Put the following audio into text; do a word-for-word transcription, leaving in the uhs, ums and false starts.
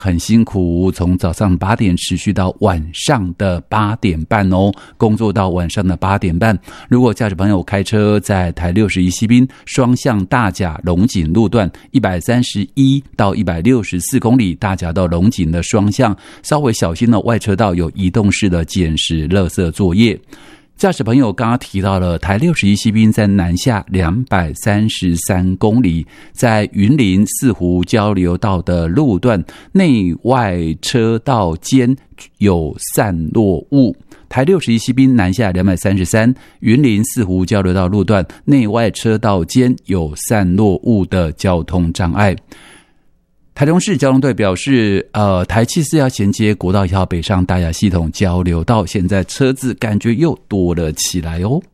很辛苦，从早上八点持续到晚上的八点半哦，工作到晚上的八点半。如果驾驶朋友开车在台六十一西滨双向大甲龙井路段一百三十一到一百六十四公里，大甲到龙井的双向，稍微小心的外车道有移动式的捡拾垃圾作业。驾驶朋友刚刚提到了台六十一西滨在南下两百三十三公里，在云林四湖交流道的路段内外车道间有散落物。台六十一西滨南下两百三十三，云林四湖交流道路段内外车道间有散落物的交通障碍。台中市交通队表示，呃，台七四要衔接国道一号北上大雅系统交流道，现在车子感觉又多了起来哦。